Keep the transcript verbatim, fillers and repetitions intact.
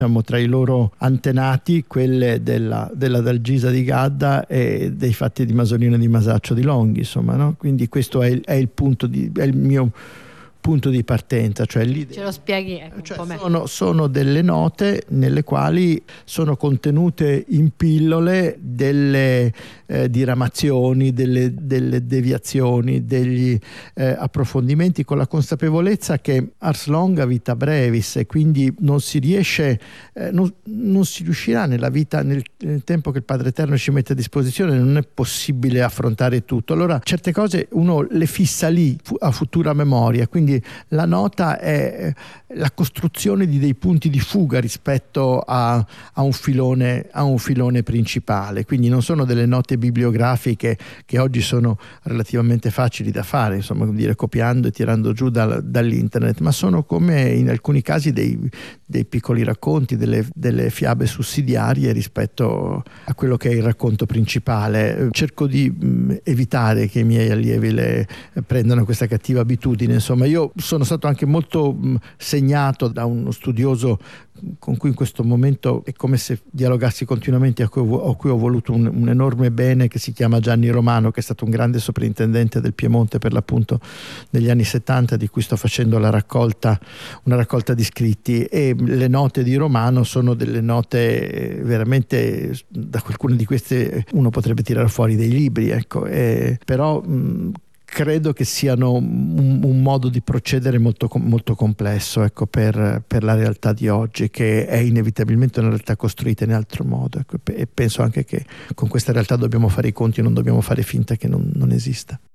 Siamo tra i loro antenati, quelle della, della Dalgisa di Gadda e dei fatti di Masolino e di Masaccio di Longhi, insomma, no? Quindi questo è il, è il punto di, è il mio punto di partenza, cioè l'idea. Ce lo spieghi ecco, cioè, un po' sono, sono delle note nelle quali sono contenute in pillole delle eh, diramazioni, delle, delle deviazioni, degli eh, approfondimenti, con la consapevolezza che ars longa vita brevis, e quindi non si riesce, eh, non, non si riuscirà nella vita, nel, nel tempo che il Padre Eterno ci mette a disposizione, non è possibile affrontare tutto. Allora certe cose uno le fissa lì a futura memoria, quindi la nota è la costruzione di dei punti di fuga rispetto a, a, un filone, a un filone principale. Quindi non sono delle note bibliografiche che oggi sono relativamente facili da fare, insomma, come dire, copiando e tirando giù dal, dall'internet, ma sono, come in alcuni casi, dei, dei piccoli racconti, delle, delle fiabe sussidiarie rispetto a quello che è il racconto principale. Cerco di mh, evitare che i miei allievi le prendano questa cattiva abitudine. Insomma, io sono stato anche molto mh, segnato da uno studioso con cui in questo momento è come se dialogassi continuamente, a cui ho, a cui ho voluto un, un enorme bene, che si chiama Gianni Romano, che è stato un grande soprintendente del Piemonte per l'appunto negli anni settanta, di cui sto facendo la raccolta, una raccolta di scritti, e le note di Romano sono delle note veramente, da qualcuna di queste uno potrebbe tirare fuori dei libri, ecco, e, però mh, credo che siano un, un modo di procedere molto, molto complesso, ecco, per, per la realtà di oggi, che è inevitabilmente una realtà costruita in altro modo, ecco, e penso anche che con questa realtà dobbiamo fare i conti e non dobbiamo fare finta che non, non esista.